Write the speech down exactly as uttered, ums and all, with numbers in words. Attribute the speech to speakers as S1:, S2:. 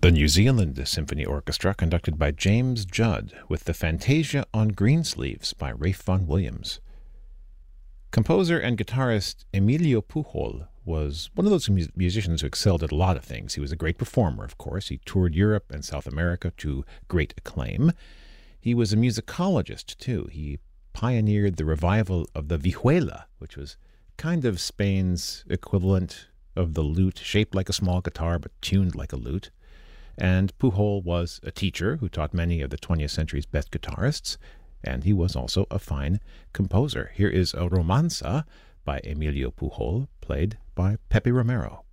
S1: The New Zealand Symphony Orchestra, conducted by James Judd, with the Fantasia on Greensleeves by Ralph Vaughan Williams. Composer and guitarist Emilio Pujol was one of those mu- musicians who excelled at a lot of things. He was a great performer, of course. He toured Europe and South America to great acclaim. He was a musicologist, too. He pioneered the revival of the vihuela, which was kind of Spain's equivalent of the lute, shaped like a small guitar but tuned like a lute. And Pujol was a teacher who taught many of the twentieth century's best guitarists, and he was also a fine composer. Here is a romanza by Emilio Pujol, played by Pepe Romero.